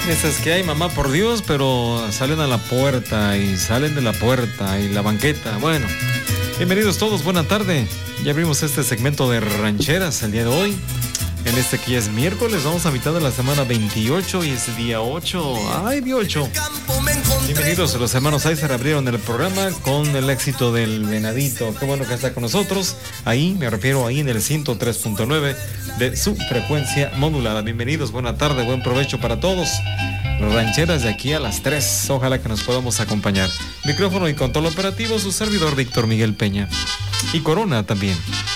Esas que hay, mamá, por Dios, pero salen a la puerta y salen de la puerta y la banqueta. Bueno, bienvenidos todos, buena tarde. Ya abrimos este segmento de rancheras el día de hoy. En este que ya es miércoles, vamos a mitad de la semana 28 y es día 8. ¡Ay, día 8! Bienvenidos, los hermanos Aizer abrieron el programa con el éxito del Venadito. Qué bueno que está con nosotros. Ahí, me refiero ahí en el 103.9 de su frecuencia modulada. Bienvenidos, buena tarde, buen provecho para todos. Rancheras de aquí a las 3. Ojalá que nos podamos acompañar. Micrófono y control operativo, su servidor Víctor Miguel Peña. Y Corona también.